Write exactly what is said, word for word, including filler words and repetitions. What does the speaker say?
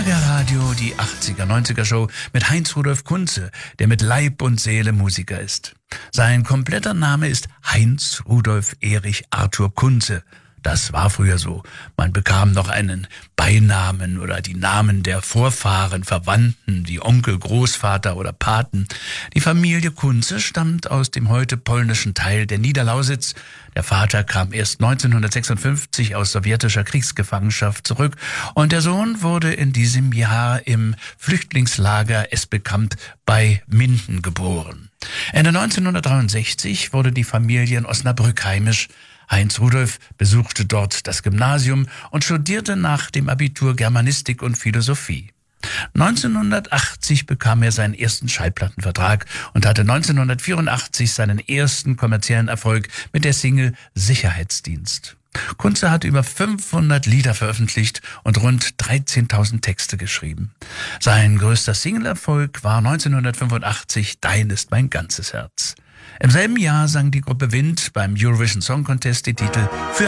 R Radio, die achtziger, neunziger Show mit Heinz Rudolf Kunze, der mit Leib und Seele Musiker ist. Sein kompletter Name ist Heinz Rudolf Erich Arthur Kunze. Das war früher so. Man bekam noch einen Beinamen oder die Namen der Vorfahren, Verwandten, wie Onkel, Großvater oder Paten. Die Familie Kunze stammt aus dem heute polnischen Teil der Niederlausitz. Der Vater kam erst neunzehnhundertsechsundfünfzig aus sowjetischer Kriegsgefangenschaft zurück und der Sohn wurde in diesem Jahr im Flüchtlingslager Esbekamp bei Minden geboren. Ende neunzehnhundertdreiundsechzig wurde die Familie in Osnabrück heimisch. Heinz Rudolf besuchte dort das Gymnasium und studierte nach dem Abitur Germanistik und Philosophie. neunzehnhundertachtzig bekam er seinen ersten Schallplattenvertrag und hatte neunzehnhundertvierundachtzig seinen ersten kommerziellen Erfolg mit der Single Sicherheitsdienst. Kunze hat über fünfhundert Lieder veröffentlicht und rund dreizehntausend Texte geschrieben. Sein größter Singleerfolg war neunzehnhundertfünfundachtzig Dein ist mein ganzes Herz. Im selben Jahr sang die Gruppe Wind beim Eurovision Song Contest die Titel Für